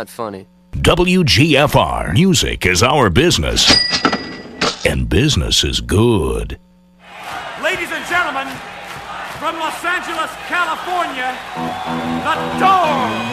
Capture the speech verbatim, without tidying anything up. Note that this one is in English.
not funny. W G F R. Music is our business. And business is good. Ladies and gentlemen, from Los Angeles, California, the Doors.